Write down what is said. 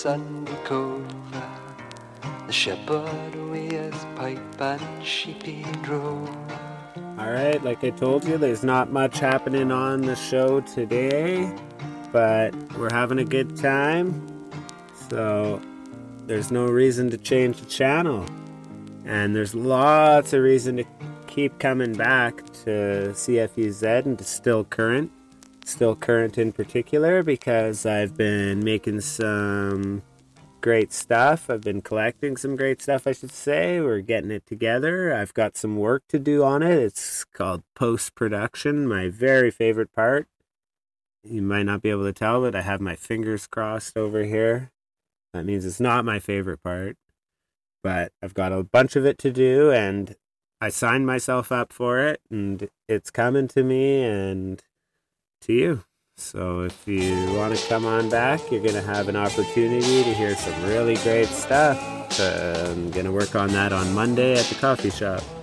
Sunday Cove. The shepherd with his pipe and sheep he drove. Alright, like I told you, there's not much happening on the show today, but we're having a good time, so there's no reason to change the channel. And there's lots of reason to keep coming back to CFUZ and to Still Current in particular, because I've been making some great stuff. I've been collecting some great stuff, I should say. We're getting it together. I've got some work to do on it. It's called post-production, my very favorite part. You might not be able to tell, but I have my fingers crossed over here. That means it's not my favorite part. But I've got a bunch of it to do, and I signed myself up for it, and it's coming to me and to you. So if you want to come on back, you're going to have an opportunity to hear some really great stuff. I'm going to work on that on Monday at the coffee shop.